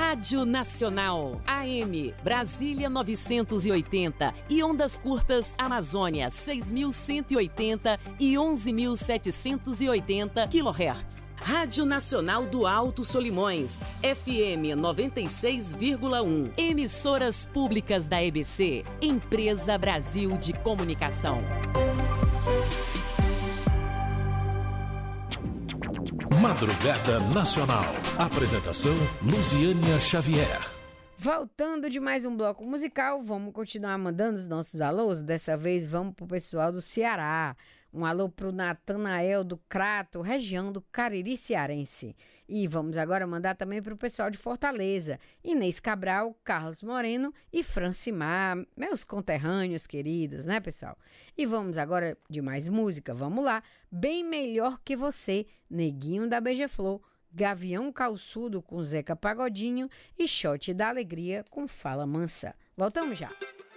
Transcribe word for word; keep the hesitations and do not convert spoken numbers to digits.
Rádio Nacional, A M, Brasília novecentos e oitenta e ondas curtas Amazônia seis mil cento e oitenta e onze mil setecentos e oitenta quilohertz. Rádio Nacional do Alto Solimões, F M noventa e seis vírgula um. Emissoras públicas da E B C, Empresa Brasil de Comunicação. Madrugada Nacional. Apresentação Luziânia Xavier. Voltando de mais um bloco musical, vamos continuar mandando os nossos alôs. Dessa vez vamos pro pessoal do Ceará. Um alô pro Natanael do Crato, região do Cariri cearense. E vamos agora mandar também pro pessoal de Fortaleza. Inês Cabral, Carlos Moreno e Francimar, meus conterrâneos queridos, né, pessoal? E vamos agora de mais música. Vamos lá. Bem Melhor Que Você, Neguinho da Beija-Flor, Gavião Calçudo com Zeca Pagodinho e Shot da Alegria com Fala Mansa. Voltamos já.